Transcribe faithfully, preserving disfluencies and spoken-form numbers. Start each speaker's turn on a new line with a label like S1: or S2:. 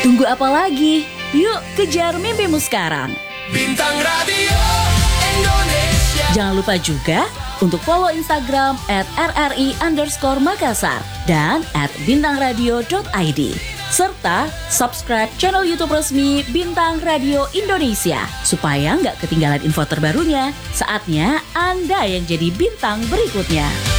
S1: Tunggu apa lagi? Yuk kejar mimpimu sekarang.
S2: Bintang Radio Indonesia.
S1: Jangan lupa juga untuk follow Instagram at r r i underscore Makassar dan at bintangradio dot i d. Serta subscribe channel YouTube resmi Bintang Radio Indonesia supaya nggak ketinggalan info terbarunya. Saatnya Anda yang jadi bintang berikutnya.